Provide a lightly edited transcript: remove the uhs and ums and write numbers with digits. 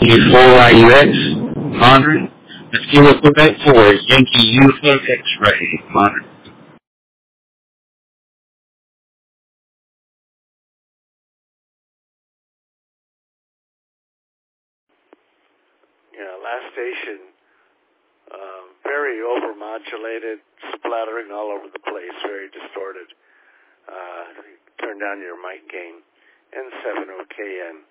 U4IUX, Mondrian. Let's Kilo Quebec 4, Yankee UFO X-ray, Mondrian. Yeah, last station, very overmodulated, splattering all over the place, very distorted. Turn down your mic gain. N70KN.